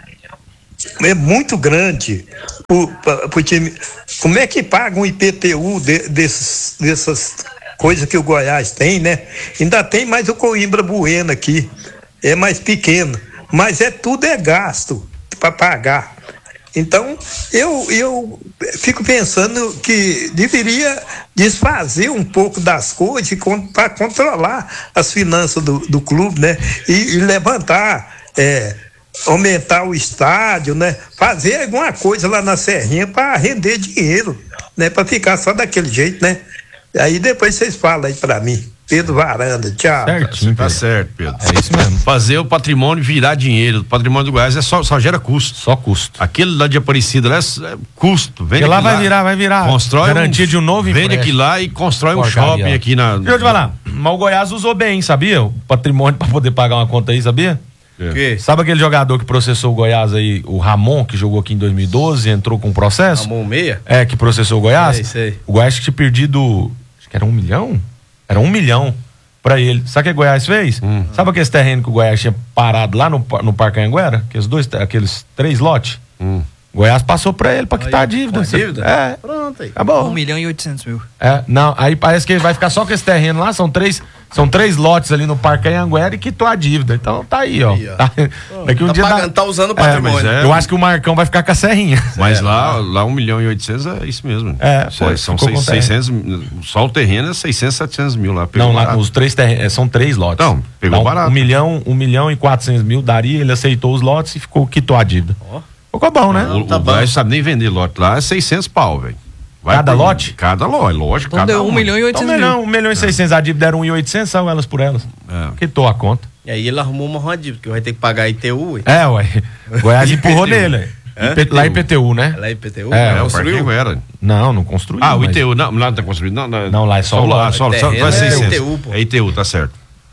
É muito grande. O, o time, como é que paga um I P T U de, desses, dessas coisas que o Goiás tem, né? Ainda tem mais o Coimbra Bueno aqui. É mais pequeno. Mas é tudo é gasto para pagar. Então, eu, eu fico pensando que deveria desfazer um pouco das coisas para controlar as finanças do, do clube, né? E, e levantar, é, aumentar o estádio, né? Fazer alguma coisa lá na Serrinha para render dinheiro, né? Para ficar só daquele jeito, né? Aí depois vocês falam aí para mim. Pedro Varanda, tchau. Certinho, tá certo, Pedro. É isso mesmo. Fazer o patrimônio virar dinheiro. O patrimônio do Goiás é só, só gera custo. Só custo. Aquele lá de Aparecida lá é, é custo. Vende lá vai lá, virar, vai virar. Constrói garantia um, de um novo empréstimo. Vende aqui lá e constrói Porcaria. um shopping aqui na. Deixa eu te falar. Mas o Goiás usou bem, sabia? O patrimônio pra poder pagar uma conta aí, sabia? É. Sabe aquele jogador que processou o Goiás aí, o Ramon, que jogou aqui em dois mil e doze, entrou com processo? Ramon Meia? É, que processou o Goiás? Sei, sei. O Goiás tinha perdido, acho que era um milhão? Era um milhão pra ele. Sabe o que o Goiás fez? Hum. Sabe aquele terreno que o Goiás tinha parado lá no, no Parque Anhanguera? Aqueles dois, aqueles três lotes? Hum. O Goiás passou pra ele pra quitar aí, a dívida. A dívida? É. Pronto aí. Acabou. Um milhão e oitocentos mil. É, não, aí parece que ele vai ficar só com esse terreno lá, são três, são três lotes ali no Parque Anhanguera e quitou a dívida. Então tá aí, ó. Aí, ó. Tá, daqui um tá dia pagando, dá... tá usando o patrimônio. É, é, eu acho que o Marcão vai ficar com a serrinha. Mas é, lá, lá um milhão e oitocentos é isso mesmo. É, foi, são seis, seiscentos, só o terreno é seiscentos, setecentos mil lá. Não, lá os três terrenos, são três lotes. Não, pegou então, barato. Um milhão, um milhão e quatrocentos mil daria, ele aceitou os lotes e ficou, quitou a dívida. Ó. Ficou bom, né? O, tá o Goiás sabe nem vender lote lá, é seiscentos pau, velho. Cada por, lote? Cada lote, lógico. Então cada deu um milhão e oitocentos então, mil. Um milhão e seiscentos, a dívida era um e oitocentos, saiu elas por elas. É. Quitou a conta. E aí ele arrumou uma dívida, que vai ter que pagar I T U, ué. É, ué. Goiás empurrou nele. É? I P, lá I P T U, né? Lá I P T U? É, é o Parque Anhanguera. Não, não construiu. Ah, o I T U, não, lá não tá construído. Não, não, não lá é só o lote. Só, só, só, é I T U, pô. É I T U, tá certo.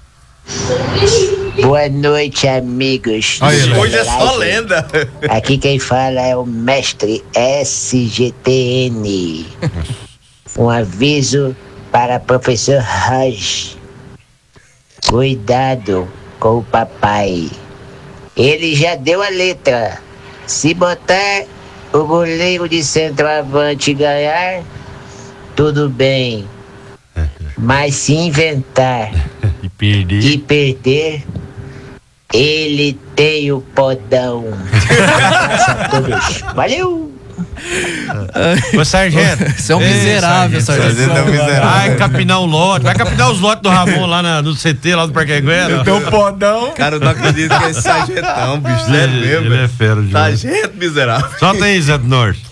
Boa noite, amigos. Aí, hoje é só lenda. Aqui quem fala é o mestre S G T N. Um aviso para professor Raj. Cuidado com o papai. Ele já deu a letra. Se botar o goleiro de centroavante ganhar, tudo bem. Mas se inventar e perder, e perder ele tem o podão. Valeu! Ô, sargento. Você é um miserável, Ei, sargento. sargento é um miserável. Vai capinar o lote. Vai capinar os lotes do Ramon lá na, no C T, lá do Parque Anhanguera. Tem um podão. Cara, eu não acredito que é esse sargentão, bicho. Sério mesmo. Ele é fera, Júlio. Sargento miserável. Só tem Zé do Norte.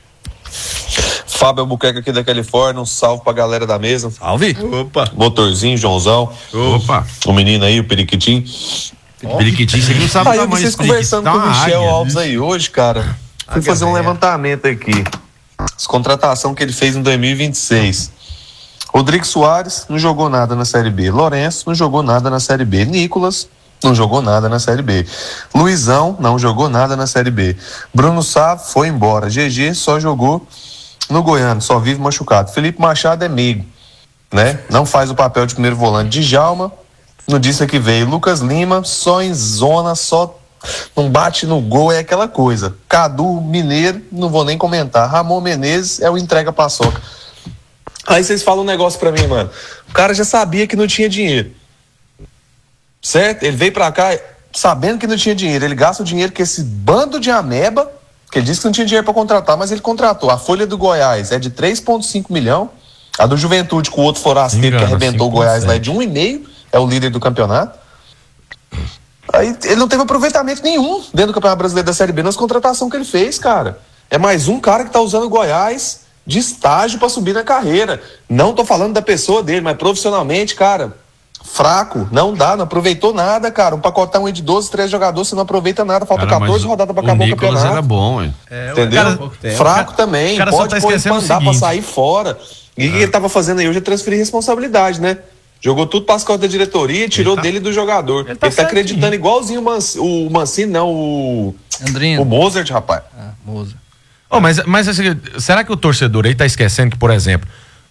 Fábio Albuquerque aqui da Califórnia, um salve pra galera da mesa. Salve! Opa! Motorzinho, Joãozão. Opa! O menino aí, o Periquitim. Oh. Periquitim, você não sabe aí, tamanho vocês conversando com o Michel águia, Alves aí hoje, cara. Fui fazer um levantamento aqui. As contratações que ele fez em dois mil e vinte e seis. Rodrigo Soares não jogou nada na Série B. Lourenço não jogou nada na Série B. Nicolas não jogou nada na Série B. Luizão não jogou nada na Série B. Bruno Sá foi embora. G G só jogou no Goiano, só vive machucado. Felipe Machado é meigo, né? Não faz o papel de primeiro volante. Djalma, no disse que veio. Lucas Lima, só em zona, só não bate no gol, é aquela coisa. Cadu Mineiro, não vou nem comentar. Ramon Menezes é o entrega paçoca. Aí vocês falam um negócio pra mim, mano. O cara já sabia que não tinha dinheiro, certo? Ele veio pra cá sabendo que não tinha dinheiro. Ele gasta o dinheiro que esse bando de ameba, que ele disse que não tinha dinheiro para contratar, mas ele contratou. A folha do Goiás é de três vírgula cinco milhão. A do Juventude, com o outro forasteiro que arrebentou o Goiás lá, é de um e meio. É o líder do campeonato. Aí ele não teve aproveitamento nenhum dentro do Campeonato Brasileiro da Série B nas contratações que ele fez, cara. É mais um cara que tá usando o Goiás de estágio para subir na carreira. Não tô falando da pessoa dele, mas profissionalmente, cara, fraco, não dá, não aproveitou nada, cara. Um pacotão aí de doze, treze jogadores, você não aproveita nada, falta cara, quatorze rodadas pra acabar o, o campeonato. Era bom, hein? É, entendeu? Cara, fraco cara, também, cara pode pôr ele mandar pra sair fora. E o que ele tava fazendo aí hoje é transferir responsabilidade, né? Jogou tudo para as costas da diretoria e tirou tá, dele do jogador. Ele tá, ele tá acreditando igualzinho o Mancini, o Mancini não, o Andrinho. O Mozart, rapaz. Ah, Mozart. Oh, mas, mas assim, será que o torcedor aí tá esquecendo que, por exemplo,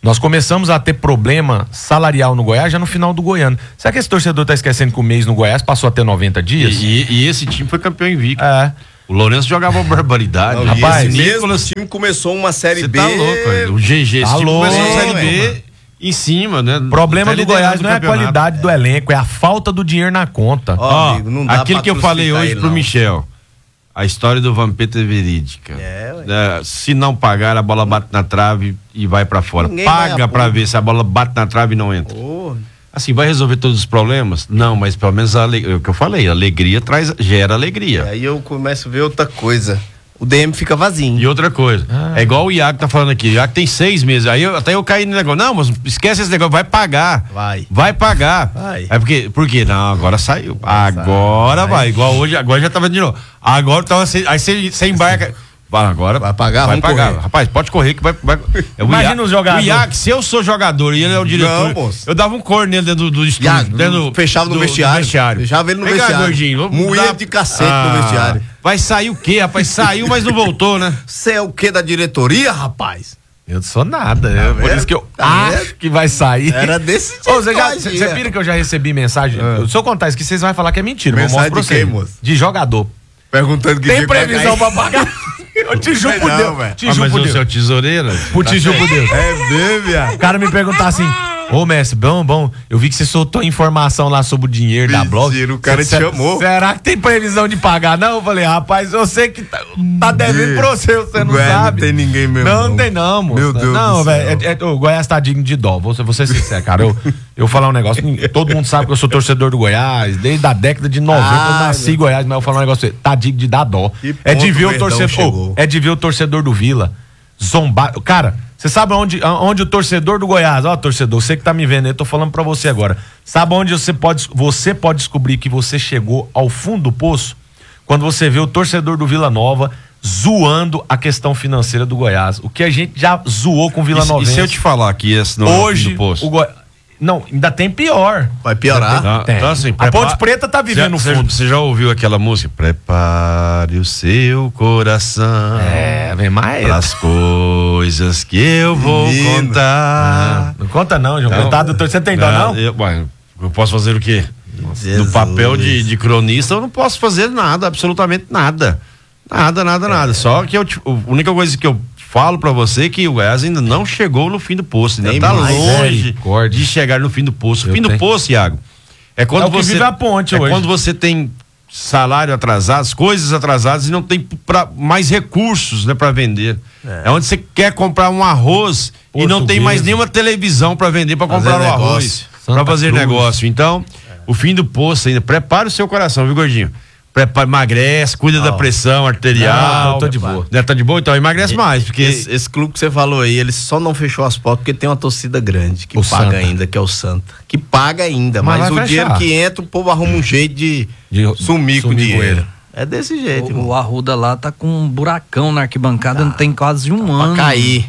Nós começamos a ter problema salarial no Goiás já no final do Goiano. Será que esse torcedor tá esquecendo que o mês no Goiás passou a ter noventa dias? E, e, e esse time foi campeão invicto. É. O Lourenço jogava uma barbaridade. Não, Rapaz, esse Nicolas, mesmo time começou uma Série B. tá louco, velho. O G G, Tá esse time louco, começou a Série B mano. em cima, né? O problema Tá do Goiás liderando não é o a campeonato. qualidade do elenco, é a falta do dinheiro na conta. Ó, amigo, não dá aquilo pra que eu falei crucificar hoje ele, pro não. Michel, a história do Vampeta é verídica. É, ué. É, se não pagar, a bola bate na trave e vai pra fora. Ninguém vai Paga a pra público. ver se a bola bate na trave e não entra. Ô, Assim, vai resolver todos os problemas? Não, mas pelo menos a ale- é o que eu falei, a alegria traz, gera alegria. Aí eu começo a ver outra coisa. O D M fica vazio. E outra coisa, é igual o Iago tá falando aqui, o Iago tem seis meses, aí eu, até eu caí no negócio, não, mas esquece esse negócio, vai pagar. Vai. Vai pagar. Vai. É porque, por quê? Não, agora saiu. Agora vai. Igual hoje, agora já tava de novo. Agora tava, assim, aí você, você embarca. Vai, agora Vai pagar, vai vamos pagar. correr. Rapaz, pode correr que vai. vai é o Imagina Iago- os jogadores. O Iago, se eu sou jogador e ele é o diretor, Não, moço. eu dava um corno nele dentro do, do estúdio. Iago, dentro do- fechava no do- do vestiário. Fechava ele no Vem cá, vestiário. gordinho, vamos Moía dar- de cacete no vestiário. Vai sair o quê, rapaz? Saiu, mas não voltou, né? Você é o quê da diretoria, rapaz? Eu não sou nada, é por vendo? isso que eu Tá acho vendo? que vai sair. Era desse jeito. Ô, você já- que eu você agia. pira que eu já recebi mensagem? Ah. Se eu contar isso que vocês vão falar que é mentira. mas eu Mensagem mostro de pra quem, vocês. moço? De jogador. Perguntando que Tem dia que vai previsão cair. pra pagar? Eu te juro por Não, Deus. velho. Te Ah, juro mas por o Deus. seu tesoureiro? Por te juro por Deus. É mesmo, viado. O cara me perguntar assim, ô mestre, bom, bom, eu vi que você soltou informação lá sobre o dinheiro da blog. Mentira, o cara Cê- te chamou. Será que tem previsão de pagar? Não, eu falei, rapaz, eu sei que tá, tá devendo pra você, você não Ué, sabe. Não tem ninguém mesmo. Não, não tem não, moço. Meu Deus Não, do velho, céu. é- é- o Goiás tá digno de dó. Vou, ser- vou ser sincero, cara. Eu, eu vou falar um negócio, ninguém- todo mundo sabe que eu sou torcedor do Goiás, desde a década de noventa Ah, eu nasci em Goiás, mas eu vou falar um negócio, pra você, tá digno de dar dó. Que É de ponto ver o Verdão torcedor, chegou. ô, é de ver o torcedor do Vila zombar. Cara, você sabe onde, onde o torcedor do Goiás, ó, torcedor, você que tá me vendo, eu tô falando pra você agora. Sabe onde você pode, você pode descobrir que você chegou ao fundo do poço? Quando você vê o torcedor do Vila Nova zoando a questão financeira do Goiás. O que a gente já zoou com o Vila Nova. E se eu te falar que esse não é o fim Hoje, do poço? o Goi... Não, ainda tem pior. Vai piorar. Então, Tem. então, assim, A prepara- Ponte Preta tá vivendo no Você- fundo. Você já ouviu aquela música? Prepare o seu coração. É, vem mais. Para as coisas que eu vou Menino. contar. Não conta não, João. Então, Coitado do torcedor. Você tem dó, não? Eu, ué, eu posso fazer o quê? Jesus. No papel de, de cronista, eu não posso fazer nada, absolutamente nada. Nada, nada, nada. Só que eu, te- a única coisa que eu falo pra você é que o Goiás ainda não chegou no fim do poço. Ainda Nem tá mais. longe Misericórdia. de chegar no fim do poço. O Eu fim do tenho. poço, Iago, é quando É o que você. vive a ponte é hoje. quando você tem salário atrasado, as coisas atrasadas e não tem pra, mais recursos, né, para vender. É. onde você quer comprar um arroz e não tem mais Portuguesa. nenhuma televisão para vender, para Fazer comprar o negócio. arroz, Santa para fazer Cruz. negócio. Então, o fim do poço ainda. Prepara o seu coração, viu, gordinho? Prepara, emagrece, cuida da pressão arterial. Não, eu tô de boa. Né, tá de boa? Então emagrece mais, porque Esse, esse clube que você falou aí, ele só não fechou as portas porque tem uma torcida grande que O paga Santa. ainda, que é o Santa. Que paga ainda, Mas mas, vai o fechar. dinheiro que entra, o povo arruma um jeito de, De sumir com o sumir com dinheiro. ele. É desse jeito, O, irmão. o Arruda lá tá com um buracão na arquibancada, não tem quase um ano. Pra cair.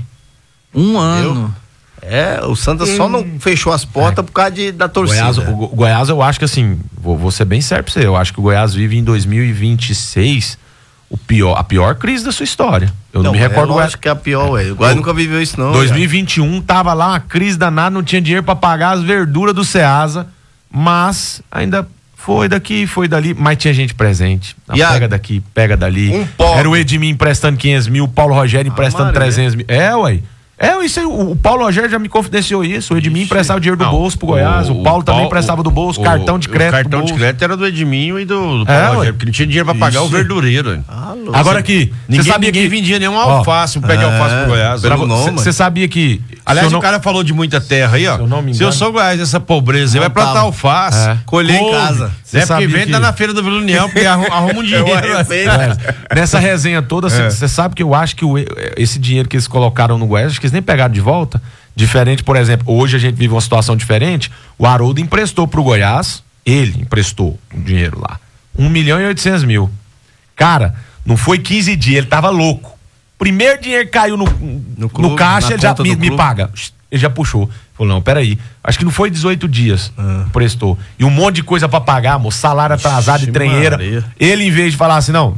Um ano. É, o Santa só não fechou as portas por causa de, da torcida. Goiás, o Go- Goiás, eu acho que assim, vou, vou ser bem sério pra você, eu acho que o Goiás vive em dois mil e vinte e seis o pior, a pior crise da sua história. Eu não, me recordo. É lógico que é a pior, ué. O Goiás Eu- nunca viveu isso, não. dois mil e vinte e um tava lá uma crise danada, não tinha dinheiro pra pagar as verduras do Ceasa, mas ainda foi daqui, foi dali, mas tinha gente presente. Não, E a- pega daqui, pega dali. Um pobre. Era o Edmir emprestando quinhentos mil, o Paulo Rogério emprestando Maria. trezentos mil. É, ué. É, isso aí, o, o Paulo Rogério já me confidenciou isso. O Edmir emprestava o dinheiro do Não, bolso pro Goiás, o, Paulo também emprestava do bolso, o- cartão de o crédito. do cartão de bolso. crédito era do Edminho e do, do É, Paulo ué. Rogério, porque não tinha dinheiro pra pagar Ixi. o verdureiro. ué. Ah, louco. Agora aqui, Ninguém, você sabia ninguém que vendia nenhum Ó, alface, um pé de é, alface pro Goiás. pelo Você- nome. Você sabia que. Aliás, se eu o cara falou de muita terra aí, ó. Se eu não me Se eu engano- sou Goiás, essa pobreza, aí vai plantar tava. alface. É. Colher em couve. casa. Você É porque sabia vende que- lá na feira do Vila União, porque arruma, arruma um dinheiro. É uma receita. É, nessa resenha toda, você sabe que eu acho que o- esse dinheiro que eles colocaram no Goiás, acho que eles nem pegaram de volta. Diferente, por exemplo, hoje a gente vive uma situação diferente. O Haroldo emprestou pro Goiás, ele emprestou o dinheiro lá. Um milhão e oitocentos mil. Cara, não foi quinze dias, ele tava louco. Primeiro dinheiro que caiu no, no, clube, caixa, na ele já conta me, do me clube. paga. Ele já puxou. Falou, não, peraí. Acho que não foi dezoito dias. Ah. Emprestou. E um monte de coisa pra pagar, moço. Salário atrasado e Ixi, trenheira. Maria. Ele, em vez de falar assim, não,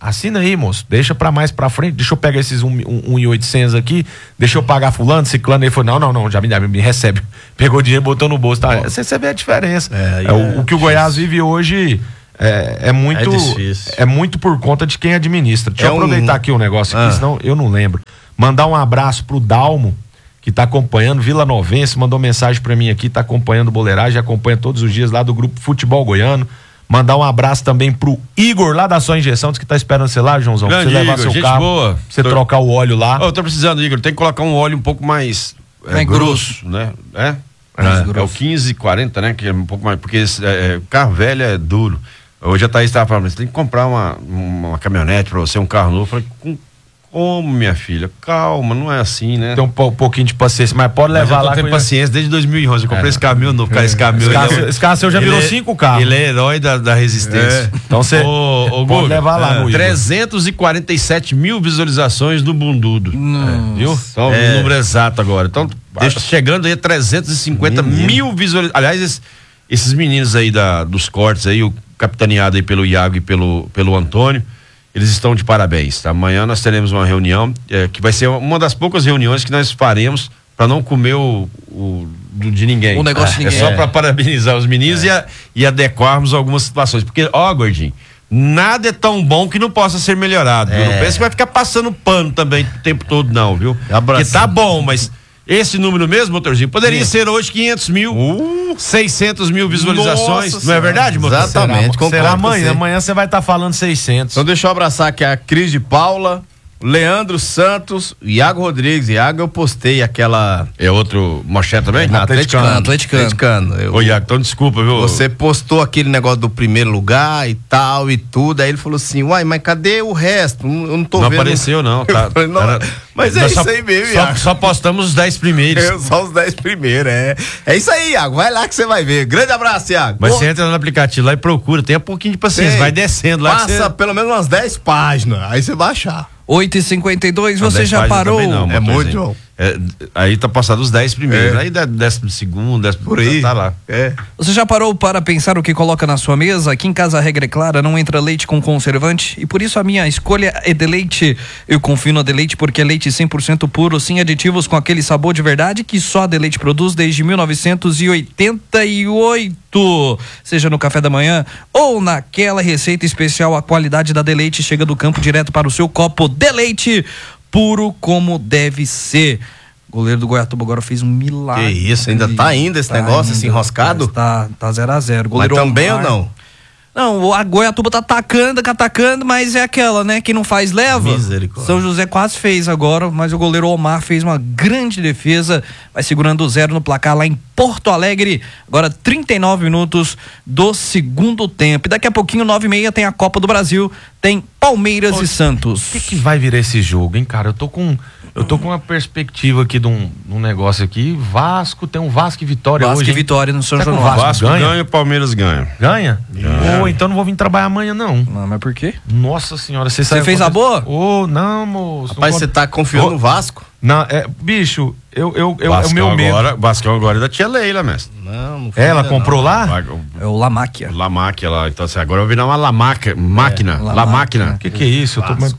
assina aí, moço, deixa pra mais pra frente, deixa eu pegar esses um mil e oitocentos aqui, deixa eu pagar fulano, ciclano, ele falou, não, não, não, já me, me recebe, pegou o dinheiro, botou no bolso, tá? Você, você vê a diferença. É, é, o, o que o Goiás vive hoje é, é muito é, é muito por conta de quem administra. Deixa é eu aproveitar um... aqui um negócio aqui, ah. senão eu não lembro. Mandar um abraço pro Dalmo, que tá acompanhando, Vila Novense, mandou mensagem pra mim aqui, tá acompanhando o Boleiragem, acompanha todos os dias lá do grupo Futebol Goiano. Mandar um abraço também pro Igor lá da Só Injeção, diz que tá esperando você lá, Joãozão, pra você levar Igor, seu gente carro, boa. Você tô... trocar o óleo lá. Oh, eu tô precisando, Igor, tem que colocar um óleo um pouco mais é, grosso, né? É? É, é o quinze quarenta, né? Que é um pouco mais, porque esse, é, carro velho é duro. Hoje a Thaís tava falando, você tem que comprar uma, uma caminhonete pra você, um carro novo. Eu falei, com como, minha filha? Calma, não é assim, né? Tem um, um pouquinho de paciência, mas pode levar lá. Eu tenho paciência desde dois mil e onze. Eu comprei é. esse caminhão novo, cara. Esse caminhão. Esse carro, esse carro seu já virou é, cinco carros. Ele é herói da, da resistência. É. Então você pode Guga, levar lá é, no trezentos e quarenta e sete mil visualizações do Bundudo. É, viu? Então, é. o número exato agora. Então, deixa, chegando aí a trezentos e cinquenta mil visualizações. Aliás, esses, esses meninos aí da, dos cortes aí, o capitaneado aí pelo Iago e pelo, pelo Antônio, eles estão de parabéns, tá? Amanhã nós teremos uma reunião é, que vai ser uma das poucas reuniões que nós faremos para não comer o, o de ninguém. O negócio de ninguém. É só para parabenizar os meninos é. e, a, e adequarmos algumas situações. Porque, ó, Gordinho, nada é tão bom que não possa ser melhorado. É. Não pensa que vai ficar passando pano também o tempo todo, não, viu? Porque tá bom, mas esse número mesmo, motorzinho, poderia Sim. ser hoje quinhentos mil, uh. seiscentos mil visualizações. Nossa, não é verdade, motor? Exatamente. Será, amanhã, amanhã você vai estar tá falando seiscentos. Então deixa eu abraçar aqui a Cris de Paula, Leandro Santos, Iago Rodrigues. Iago, eu postei aquela... É outro Moché também? É, atleticano. Atleticano. atleticano. Eu, Ô, Iago, então desculpa, viu? Você postou aquele negócio do primeiro lugar e tal e tudo, aí ele falou assim, uai, mas cadê o resto? Eu não tô não vendo. Não apareceu não, tá? Falei, não, era... Mas é isso só, aí mesmo, só, Iago. Só postamos os dez primeiros. É, só os dez primeiros, é. É isso aí, Iago, vai lá que você vai ver. Grande abraço, Iago. Mas você entra no aplicativo lá e procura, tenha um pouquinho de paciência, Sei. vai descendo lá. Passa você... pelo menos umas dez páginas, aí você vai achar. oito e cinquenta e dois, você já parou? Não, é muito, João. É, aí tá passado os dez primeiros, é. aí décimo segundo, décimo por aí, tá lá. É. Você já parou para pensar o que coloca na sua mesa? Aqui em casa a regra é clara, não entra leite com conservante e por isso a minha escolha é Deleite. Eu confio no Deleite porque é leite cem por cento puro, sem aditivos, com aquele sabor de verdade que só a Deleite produz desde mil novecentos e oitenta e oito. Seja no café da manhã ou naquela receita especial, a qualidade da Deleite chega do campo direto para o seu copo. Deleite, puro como deve ser. O goleiro do Goiatuba agora fez um milagre. Que isso, ainda tá ainda esse tá negócio, ainda, assim, enroscado? Tá, tá zero a zero. Mas também ou não? Não, a Goiatuba tá atacando, atacando, mas é aquela, né? Quem não faz, leva. Misericórdia. São José quase fez agora, mas o goleiro Omar fez uma grande defesa, vai segurando o zero no placar lá em Porto Alegre. Agora trinta e nove minutos do segundo tempo. E daqui a pouquinho, nove e meia, tem a Copa do Brasil, tem Palmeiras Ô, e Santos. O que, que vai virar esse jogo, hein, cara? Eu tô com... Eu tô com uma perspectiva aqui de um, de um negócio aqui. Vasco, tem um Vasco e Vitória Vasco hoje. Vasco e Vitória no São João. Vasco, Vasco ganha? ganha e o Palmeiras ganha. Ganha? Ganha. Oh, então não vou vir trabalhar amanhã, não. Não, mas por quê? Nossa senhora, você Você fez a boa? Ô, oh, não, moço. Rapaz, você tá confiando oh, no Vasco? Não, é, bicho, eu, eu, eu é o meu medo. Agora, Vascão agora é da tia Leila, mestre. Não, não foi. É, ela comprou não. lá? É o La Máquia. La Máquia lá. Então, assim, agora eu vou virar uma La Máquia, máquina. É, La, La Máquina. O que que é isso? Eu tô, mas,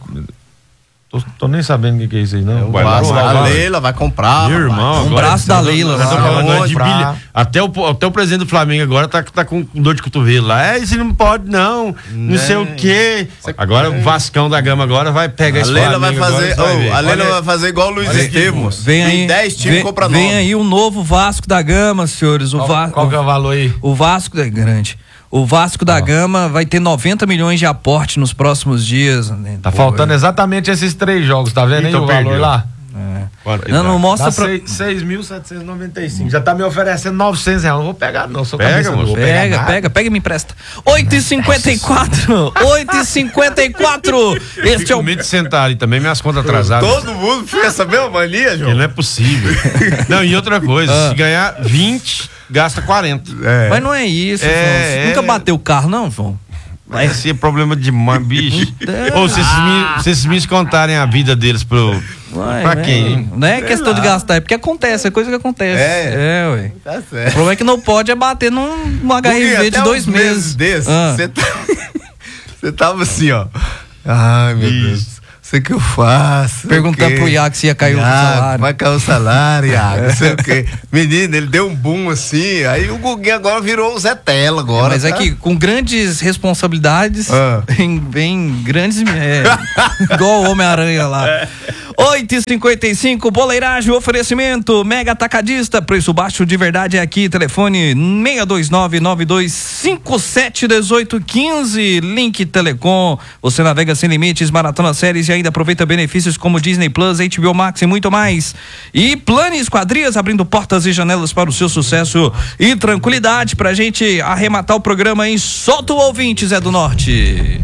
tô, tô nem sabendo o que que é isso aí, não. É o Vasco, a Leila vai comprar. Meu irmão, um agora, braço da Leila. Nós estamos falando de bilha. Até o, até o presidente do Flamengo agora tá, tá com dor de cotovelo lá. É, isso não pode não, não né? sei o quê. Agora o Vascão da Gama agora vai pegar esse Leila vai fazer, oh, a Leila vai fazer igual o Luiz Esteves. Vem aí, dez times compra nove. Vem aí o novo Vasco da Gama, senhores. O qual, Va- qual que é o valor aí? O Vasco é grande. O Vasco da ah. Gama vai ter noventa milhões de aporte nos próximos dias. Né? Tá Pô, faltando é. exatamente esses três jogos, tá vendo então aí o perdeu. valor lá? É. Não, não mostra pra... seis mil setecentos e noventa e cinco. Já tá me oferecendo noventos reais. Não vou pegar, não. Sou pega, moço. Vou pega, pega, pega, pega e me empresta. oito e cinquenta e quatro. oito e cinquenta e quatro. Este é o medo de sentar ali também, minhas contas atrasadas. Todo mundo fica essa mesma mania, João. Não é possível. Não, e outra coisa, ah. se ganhar vinte, gasta quarenta. É. Mas não é isso, é, João. Você é... nunca bateu o carro, não, João? Vai ser problema de mãe, bicho. Ou se esses, ah. se esses meninos contarem a vida deles pro. Ué, pra né? quem? Não é questão lá. de gastar, é porque acontece, é coisa que acontece. É, é ué. Tá certo. O problema é que não pode é bater num H R V de dois meses. Você ah. tá... tava assim, ó. Ai, meu Isso. Deus. Sei que eu faço. Perguntando pro Iago se ia cair Iago, o salário. Vai cair o salário, Iago. Não sei o quê. Menino, ele deu um boom assim. Aí o Guguinho agora virou o Zé Tela agora. É, mas tá? É que com grandes responsabilidades, ah. bem, bem grandes. É, igual o Homem-Aranha lá. É. oito e cinquenta e cinco, Boleiragem, oferecimento, Mega Atacadista, preço baixo de verdade é aqui, telefone seis dois nove, nove dois cinco sete, um oito um cinco, Link Telecom, você navega sem limites, maratona séries e ainda aproveita benefícios como Disney Plus, H B O Max e muito mais. E Plano Esquadrias, abrindo portas e janelas para o seu sucesso e tranquilidade pra gente arrematar o programa em Solta o Ouvinte, Zé do Norte.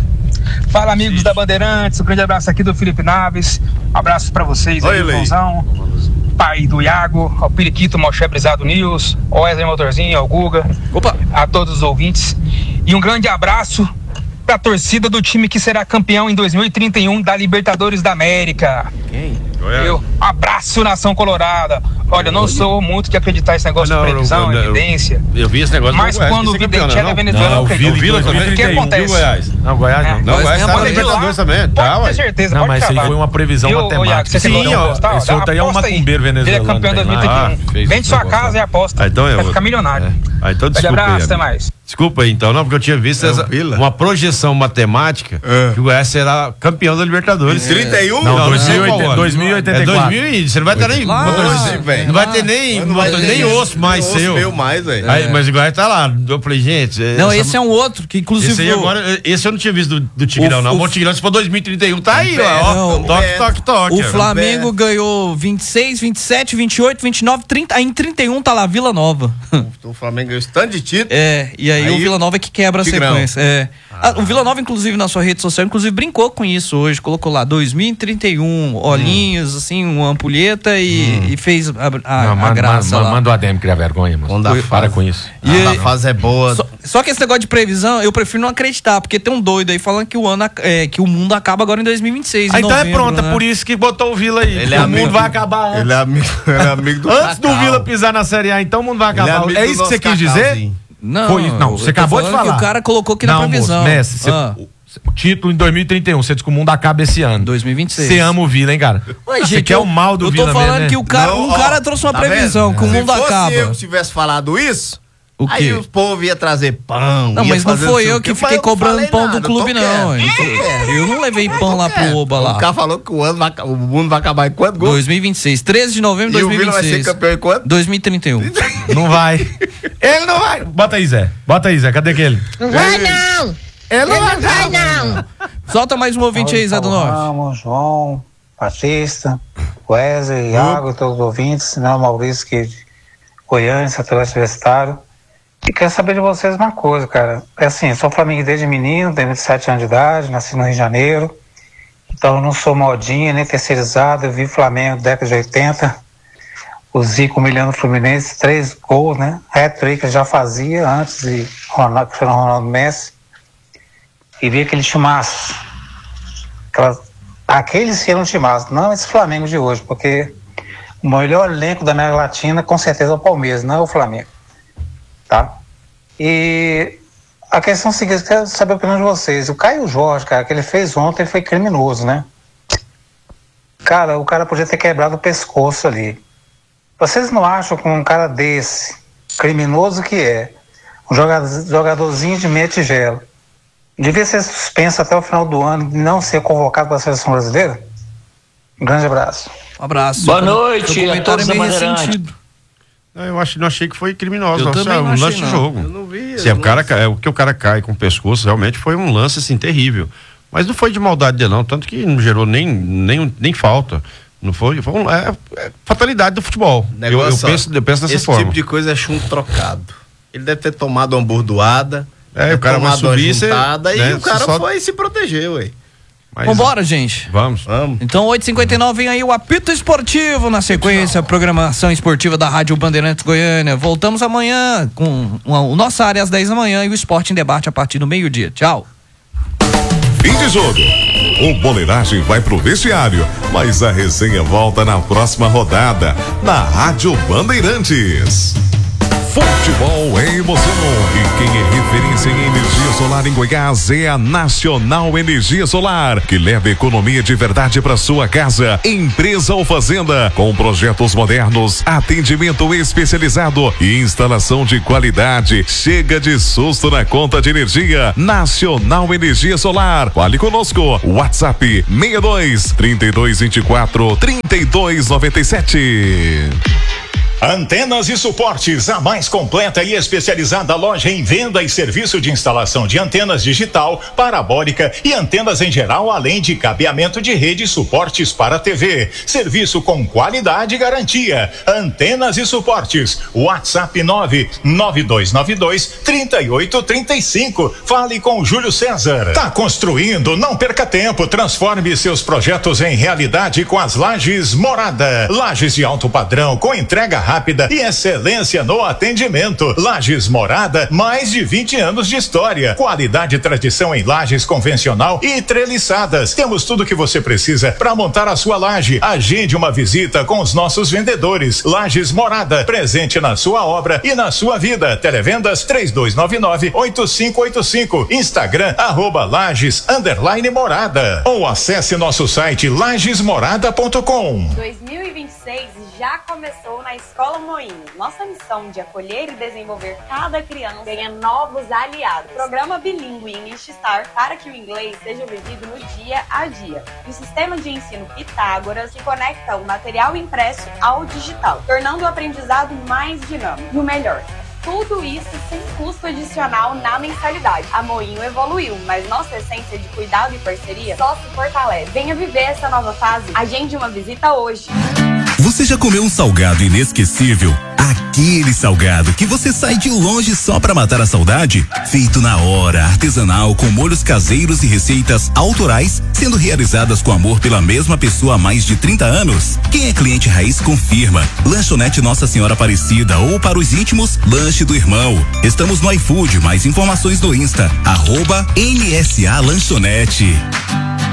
Fala, amigos da Bandeirantes, um grande abraço aqui do Felipe Naves, abraço pra vocês aí, Joãozão, pai do Iago, ao Periquito, Moché Brisado News, ao Wesley Motorzinho, ao Guga, Opa. a todos os ouvintes, e um grande abraço pra torcida do time que será campeão em dois mil e trinta e um da Libertadores da América. Quem? Eu, abraço, Nação Colorada. Olha, eu não sou muito de acreditar nesse negócio não, de previsão, não, não, evidência. Eu, eu vi esse negócio mas Goiás, quando o Vidente é da Venezuela, não, eu acredito. O Vila também. O que acontece? Goiás. Não, Goiás não. É. Não, Goiás tá na Libertadores também. Pode ter certeza, não, pode mas isso aí foi uma previsão eu, matemática. Sim, ó. Esse outro aí é um macumbeiro venezuelano. Ele é campeão de dois mil e trinta e um. Vende sua casa e aposta. Vai ficar milionário. Ah, então desculpa abraço, aí, até mais. Desculpa aí, então, não, porque eu tinha visto essa, uma projeção matemática é. que o Goiás será campeão da Libertadores. É. trinta e um? Não, não dois mil e oitenta e quatro. É dois mil e você não vai ter nem longe, não vai ter nem não vai ter nem osso mais osso seu. Meu mais, velho. Mas o Goiás tá lá. Eu falei, gente, não, esse é um outro que inclusive esse aí agora, esse eu não tinha visto do, do Tigrão, não. O Tigrão se for dois mil e trinta e um tá aí, ó. Toque, toque, toque. O Flamengo ganhou vinte e seis, vinte e sete, vinte e oito, vinte e nove, trinta, aí em trinta e um tá lá Vila Nova. O Flamengo ganhou esse tanto de título. É, e aí, aí o Vila Nova é que quebra a Tigrão. Sequência. É. Ah. O Vila Nova, inclusive, na sua rede social, inclusive, brincou com isso hoje. Colocou lá dois mil e trinta e um, olhinhos, hum. assim, uma ampulheta e, hum. e fez a, a, Não, a manda, graça manda, lá. Manda o Adem criar vergonha, mano. Foi, para com isso. E a fase é boa. Só, só que esse negócio de previsão, eu prefiro não acreditar, porque tem um doido aí falando que o ano é, que o mundo acaba agora em dois mil e vinte e seis. Ah, então novembro, é pronto, né? É por isso que botou o Vila aí. Ele é o amigo, mundo vai acabar antes. Ele é amigo, ele é amigo do Antes do Vila pisar na Série A, então o mundo vai acabar. É, é isso que você quis dizer? Não, Foi, não, você acabou de falar. Que o cara colocou aqui não, na previsão. Moço, Messi, você, ah. o título em dois mil e trinta e um, você diz que o mundo acaba esse ano. dois mil e vinte e seis. Você ama o Vila, hein, cara? Ué, você quer o mal do Vila mesmo, Eu tô falando né? que o cara, não, um ó, cara trouxe uma tá previsão, vendo? que o mundo Se fosse acaba. Se eu tivesse falado isso, o quê? aí o povo ia trazer pão. Não, mas não foi eu que fiquei cobrando pão do clube, não. Eu, eu não levei pão lá pro Oba lá. O cara falou que o, ano vai, o mundo vai acabar em quanto gol? dois mil e vinte e seis, treze de novembro de dois mil e vinte e seis. E o Vila vai ser campeão em quanto? dois mil e trinta e um. Não vai. Ele não vai. Bota aí, Zé. Bota aí, Zé. Cadê aquele? Não vai, não. Ele não vai, vai, não. Solta mais um ouvinte aí, Zé do Norte. Ramos, João, Batista, Wesley, Iago, todos os ouvintes, né? Maurício, que de Goiânia, Satélite Universitário. E quero saber de vocês uma coisa, cara. É assim, sou flamenguista desde menino, tenho vinte e sete anos de idade, nasci no Rio de Janeiro. Então eu não sou modinha, nem terceirizado, eu vi Flamengo década de oitenta. O Zico humilhando o Fluminense, três gols, né? Hat-trick ele já fazia antes de Ronaldo, Cristiano Ronaldo, Messi. E vi aquele timaço. Aquela, aquele sim era um timaço, não esse Flamengo de hoje, porque o melhor elenco da América Latina com certeza é o Palmeiras, não é o Flamengo. Tá? E a questão seguinte, quero saber a opinião de vocês. O Caio Jorge, cara, que ele fez ontem, ele foi criminoso, né? Cara, o cara podia ter quebrado o pescoço ali. Vocês não acham que um cara desse, criminoso que é, um jogador, jogadorzinho de meia tigela, devia ser suspenso até o final do ano e não ser convocado para a seleção brasileira? Um grande abraço. Um abraço. Boa noite a todos da Bandeirante. Não, eu acho, não achei que foi criminoso. Eu não, também é um não achei, lance de não. jogo. Eu não vi. Se é, o cara, é, o que o cara cai com o pescoço realmente foi um lance assim terrível. Mas não foi de maldade dele, não. Tanto que não gerou nem, nem, nem falta. Não foi. Foi um, é, é fatalidade do futebol. Eu, eu, penso, eu penso dessa esse forma. Esse tipo de coisa é chumbo trocado. Ele deve ter tomado uma bordoada. É, o cara vai subir juntada, né, e o cara só... foi se proteger, ué. Mas, vambora, gente. Vamos. Vamos. Então, oito e cinquenta e nove vem aí o apito esportivo na sequência, programação esportiva da Rádio Bandeirantes Goiânia. Voltamos amanhã com o Nossa Área às dez da manhã e o Esporte em Debate a partir do meio-dia. Tchau. Fim de jogo. O Boleiragem vai pro vestiário, mas a resenha volta na próxima rodada, na Rádio Bandeirantes. Futebol é emoção. E quem é referência em energia solar em Goiás é a Nacional Energia Solar, que leva economia de verdade para sua casa, empresa ou fazenda, com projetos modernos, atendimento especializado e instalação de qualidade. Chega de susto na conta de energia. Nacional Energia Solar. Fale conosco. WhatsApp seis dois, trinta e dois, vinte e quatro, trinta e dois, noventa e sete. Antenas e Suportes, a mais completa e especializada loja em venda e serviço de instalação de antenas digital, parabólica e antenas em geral, além de cabeamento de rede e suportes para T V. Serviço com qualidade e garantia. Antenas e Suportes. WhatsApp nove nove dois nove dois, três oito três cinco. Fale com o Júlio César. Tá construindo? Não perca tempo. Transforme seus projetos em realidade com as Lajes Morada. Lajes de alto padrão com entrega rápida e excelência no atendimento. Lajes Morada, mais de vinte anos de história, qualidade e tradição em lajes convencional e treliçadas. Temos tudo que você precisa para montar a sua laje. Agende uma visita com os nossos vendedores. Lajes Morada, presente na sua obra e na sua vida. Televendas três dois nove nove, oito cinco oito cinco. Instagram arroba Lajes underline Morada ou acesse nosso site lajes morada ponto com. dois mil e vinte e seis já começou na Escola Moinho. Nossa missão de acolher e desenvolver cada criança ganha novos aliados. Programa bilíngue English Star para que o inglês seja vivido no dia a dia. E o sistema de ensino Pitágoras, que conecta o material impresso ao digital, tornando o aprendizado mais dinâmico. E o melhor, tudo isso sem custo adicional na mensalidade. A Moinho evoluiu, mas nossa essência de cuidado e parceria só se fortalece. Venha viver essa nova fase. Agende uma visita hoje. Você já comeu um salgado inesquecível? Aquele salgado que você sai de longe só pra matar a saudade? Feito na hora, artesanal, com molhos caseiros e receitas autorais, sendo realizadas com amor pela mesma pessoa há mais de trinta anos. Quem é cliente raiz confirma. Lanchonete Nossa Senhora Aparecida ou para os íntimos, Lanche do Irmão. Estamos no iFood, mais informações no Insta, arroba N S A Lanchonete.